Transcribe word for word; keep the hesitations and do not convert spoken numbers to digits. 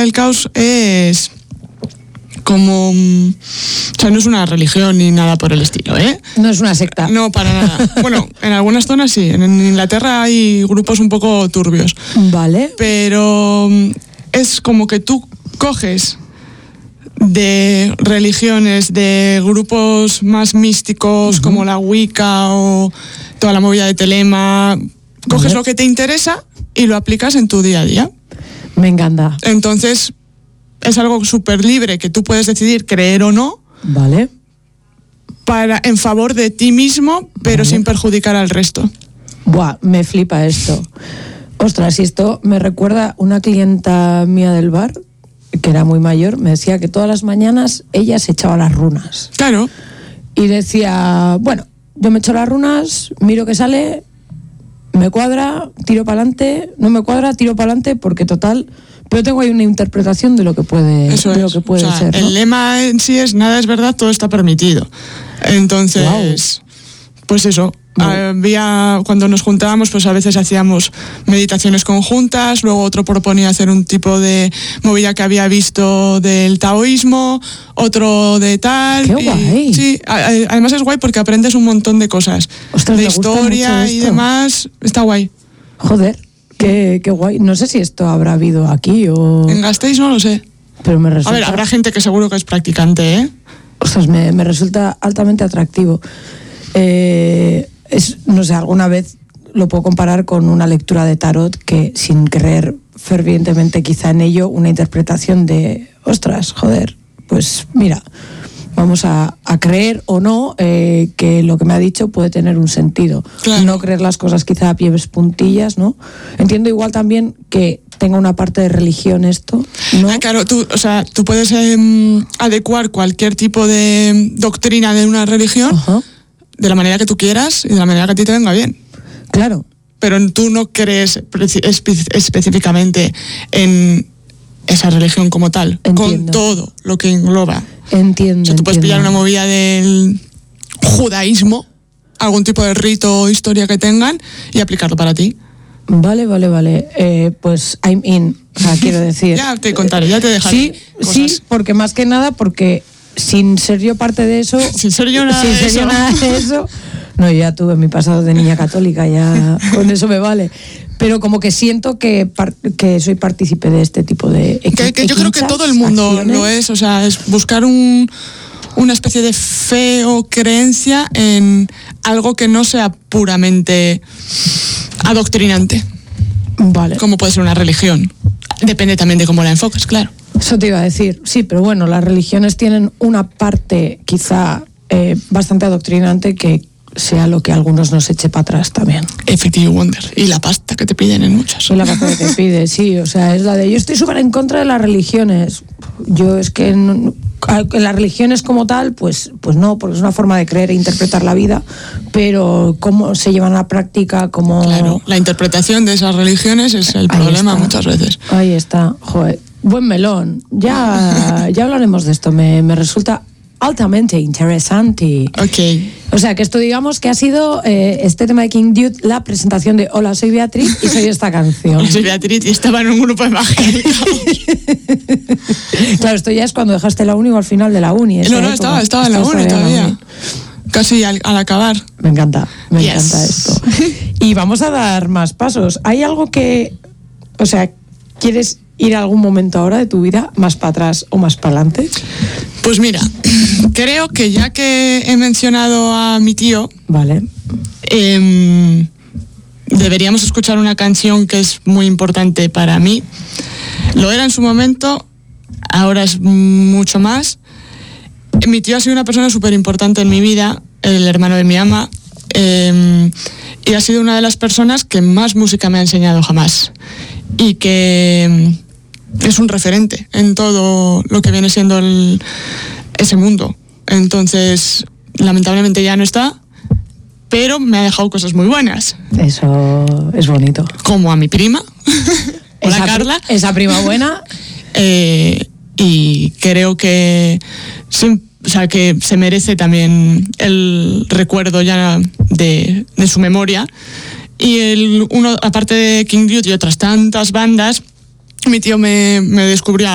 del caos es como... O sea, no es una religión ni nada por el estilo, ¿eh? No es una secta. No, para nada. Bueno, en algunas zonas sí. En Inglaterra hay grupos un poco turbios. Vale. Pero es como que tú coges de religiones, de grupos más místicos, uh-huh, como la Wicca o toda la movida de Telema, coges, vale, lo que te interesa y lo aplicas en tu día a día. Me encanta. Entonces, es algo súper libre que tú puedes decidir creer o no. Vale. Para, en favor de ti mismo, pero vale, sin perjudicar al resto. Buah, me flipa esto. Ostras, y esto me recuerda una clienta mía del bar, que era muy mayor, me decía que todas las mañanas ella se echaba las runas. Claro. Y decía, bueno, yo me echo las runas, miro que sale, me cuadra, tiro para adelante, no me cuadra, tiro para adelante, porque total, pero tengo ahí una interpretación de lo que puede, Eso de es. lo que puede o sea, ser, ¿no? El lema en sí es nada es verdad, todo está permitido. Entonces, wow, pues eso. Wow. Había, cuando nos juntábamos, pues a veces hacíamos meditaciones conjuntas, luego otro proponía hacer un tipo de movida que había visto del taoísmo, otro de tal. ¡Qué guay! Y, sí, además es guay porque aprendes un montón de cosas. Ostras, de historia y demás. Está guay. Joder, qué, qué guay. No sé si esto habrá habido aquí o... En Gasteiz no lo sé. Pero me resulta... A ver, habrá gente que seguro que es practicante, ¿eh? Ostras, me, me resulta altamente atractivo. Eh... Es, no sé, alguna vez lo puedo comparar con una lectura de tarot que, sin creer fervientemente quizá en ello, una interpretación de, ostras, joder, pues mira, vamos a, a creer o no eh, que lo que me ha dicho puede tener un sentido. Claro. No creer las cosas quizá a pies puntillas, ¿no? Entiendo igual también que tenga una parte de religión esto, ¿no? Ah, claro, tú, o sea, tú puedes eh, adecuar cualquier tipo de doctrina de una religión, uh-huh, de la manera que tú quieras y de la manera que a ti te venga bien. Claro. Pero tú no crees espe- específicamente en esa religión como tal. Entiendo. Con todo lo que engloba. Entiendo. O sea, tú puedes entiendo. pillar una movida del judaísmo, algún tipo de rito o historia que tengan y aplicarlo para ti. Vale, vale, vale. Eh, pues I'm in. O sea, quiero decir. Ya te contaré, ya te dejaré. Sí, cosas. Sí, porque más que nada, porque sin ser yo parte de eso, sin ser yo nada, sin de, ser eso. Yo nada de eso, no, yo ya tuve mi pasado de niña católica, ya con eso me vale. Pero como que siento que, par, que soy partícipe de este tipo de equi- que, que yo creo que todo el mundo acciones. Lo es, o sea, es buscar un, una especie de fe o creencia en algo que no sea puramente adoctrinante. Vale. Como puede ser una religión. Depende también de cómo la enfoques, claro. Eso te iba a decir, sí, pero bueno, las religiones tienen una parte quizá eh, bastante adoctrinante que sea lo que a algunos nos eche para atrás también. Effective Wonder. Y la pasta que te piden en muchas. Y la pasta que te pide, sí, o sea, es la de yo estoy súper en contra de las religiones. Yo es que en, en las religiones como tal, pues, pues no, porque es una forma de creer e interpretar la vida, pero cómo se llevan a la práctica, cómo... Claro, la interpretación de esas religiones es el problema muchas veces. Ahí está, joder. Buen melón. Ya, ya hablaremos de esto. Me, me resulta altamente interesante. Ok. O sea, que esto digamos que ha sido eh, este tema de King Dude, la presentación de Hola, soy Beatriz y soy esta canción. Hola, soy Beatriz y estaba en un grupo de magéticos. Claro, esto ya es cuando dejaste la uni o al final de la uni. No, no, estaba, estaba en la uni todavía. La uni. Casi al, al acabar. Me encanta, me yes. encanta esto. Y vamos a dar más pasos. ¿Hay algo que, o sea, quieres ir a algún momento ahora de tu vida más para atrás o más para adelante? Pues mira, creo que ya que he mencionado a mi tío, vale, eh, deberíamos escuchar una canción que es muy importante para mí. Lo era en su momento, ahora es mucho más. Mi tío ha sido una persona súper importante en mi vida, el hermano de mi ama, eh, y ha sido una de las personas que más música me ha enseñado jamás. Y que es un referente en todo lo que viene siendo el, ese mundo. Entonces, lamentablemente ya no está, pero me ha dejado cosas muy buenas. Eso es bonito. Como a mi prima. Hola, esa, Carla. Esa prima buena. eh, y creo que se, o sea, que se merece también el recuerdo ya de, de su memoria. Y el, uno, aparte de King Dude y otras tantas bandas, mi tío me, me descubrió